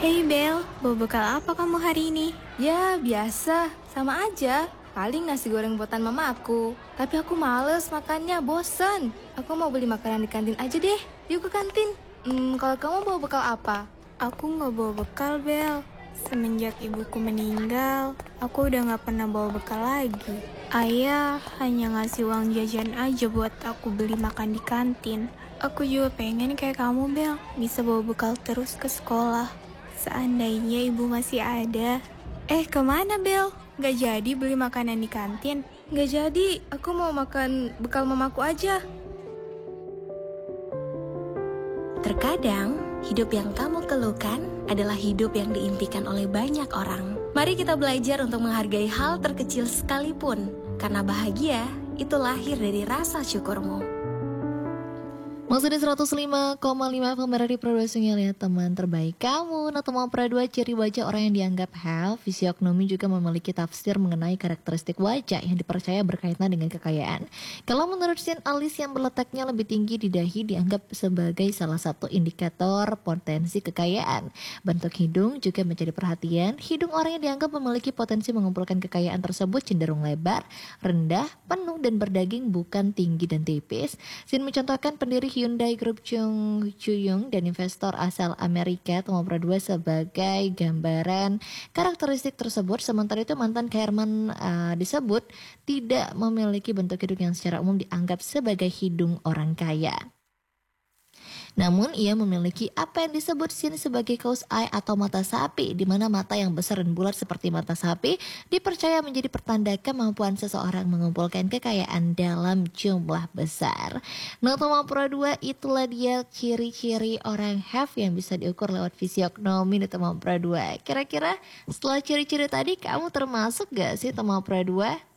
Hey Bel, bawa bekal apa kamu hari ini? Ya, biasa. Sama aja. Paling nasi goreng buatan mama aku. Tapi aku males makannya, bosen. Aku mau beli makanan di kantin aja deh. Yuk ke kantin. Kalau kamu bawa bekal apa? Aku nggak bawa bekal Bel. Semenjak ibuku meninggal, aku udah nggak pernah bawa bekal lagi. Ayah hanya ngasih uang jajan aja buat aku beli makan di kantin. Aku juga pengen kayak kamu Bel, bisa bawa bekal terus ke sekolah. Seandainya ibu masih ada. Kemana Bel? Nggak jadi beli makanan di kantin? Nggak jadi, aku mau makan bekal mamaku aja. Terkadang, hidup yang kamu keluhkan adalah hidup yang diimpikan oleh banyak orang. Mari kita belajar untuk menghargai hal terkecil sekalipun, karena bahagia itu lahir dari rasa syukurmu. Masih di 105,5 FM dari produksinya Lihat Teman Terbaik Kamu. Nah, teman perdua ciri wajah orang yang dianggap hal. Fisiognomi juga memiliki tafsir mengenai karakteristik wajah yang dipercaya berkaitan dengan kekayaan. Kalau menurut Sean alis yang berletaknya lebih tinggi di dahi dianggap sebagai salah satu indikator potensi kekayaan. Bentuk hidung juga menjadi perhatian. Hidung orang yang dianggap memiliki potensi mengumpulkan kekayaan tersebut cenderung lebar, rendah, penuh dan berdaging, bukan tinggi dan tipis. Sean mencontohkan pendiri Hyundai Group Chung Chuyung dan investor asal Amerika Tomopro 2 sebagai gambaran karakteristik tersebut. Sementara itu mantan Herman disebut tidak memiliki bentuk hidung yang secara umum dianggap sebagai hidung orang kaya. Namun ia memiliki apa yang disebut sini sebagai close eye atau mata sapi, di mana mata yang besar dan bulat seperti mata sapi dipercaya menjadi pertanda kemampuan seseorang mengumpulkan kekayaan dalam jumlah besar. Nah, Tomopro 2 itulah dia ciri-ciri orang have yang bisa diukur lewat fisiognomi di Tomopro 2. Kira-kira setelah ciri-ciri tadi kamu termasuk gak sih Tomopro 2?